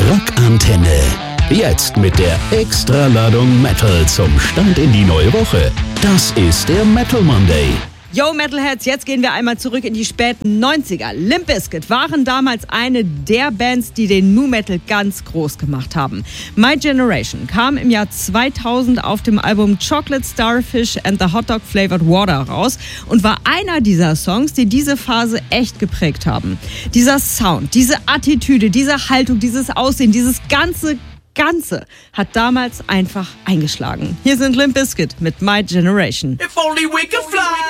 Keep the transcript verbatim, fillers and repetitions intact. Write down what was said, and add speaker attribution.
Speaker 1: Rockantenne. Jetzt mit der Extraladung Metal zum Start in die neue Woche. Das ist der Metal Monday.
Speaker 2: Yo Metalheads, jetzt gehen wir einmal zurück in die späten neunziger. Limp Bizkit waren damals eine der Bands, die den Nu Metal ganz groß gemacht haben. My Generation kam im Jahr zweitausend auf dem Album Chocolate Starfish and the Hot Dog Flavored Water raus und war einer dieser Songs, die diese Phase echt geprägt haben. Dieser Sound, diese Attitüde, diese Haltung, dieses Aussehen, dieses ganze Ganze hat damals einfach eingeschlagen. Hier sind Limp Bizkit mit My Generation.
Speaker 3: If only we could fly.